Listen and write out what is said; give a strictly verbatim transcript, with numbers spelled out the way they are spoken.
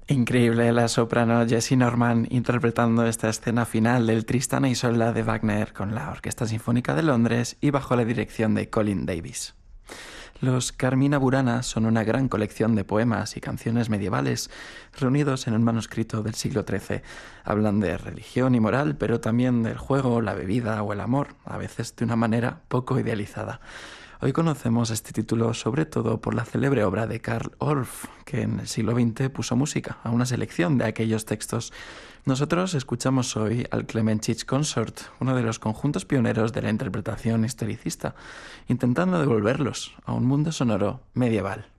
Increíble la soprano Jessie Norman interpretando esta escena final del Tristán e Isolda de Wagner con la Orquesta Sinfónica de Londres y bajo la dirección de Colin Davis. Los Carmina Burana son una gran colección de poemas y canciones medievales reunidos en un manuscrito del siglo trece. Hablan de religión y moral, pero también del juego, la bebida o el amor, a veces de una manera poco idealizada. Hoy conocemos este título sobre todo por la célebre obra de Karl Orff, que en el siglo veinte puso música a una selección de aquellos textos. Nosotros escuchamos hoy al Klemenchich Consort, uno de los conjuntos pioneros de la interpretación historicista, intentando devolverlos a un mundo sonoro medieval.